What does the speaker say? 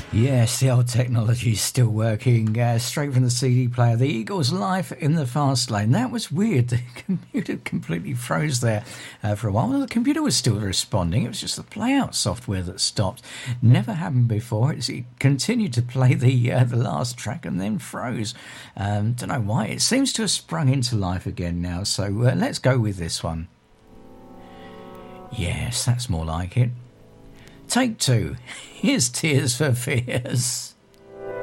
Yes, the old technology is still working. Straight from the CD player. The Eagles live in the fast lane. That was weird. The computer completely froze there for a while. Well, the computer was still responding. It was just the playout software that stopped. Never happened before. It continued to play the last track and then froze. Don't know why. It seems to have sprung into life again now. So let's go with this one. Yes, that's more like it. Take two. Here's Tears for Fears.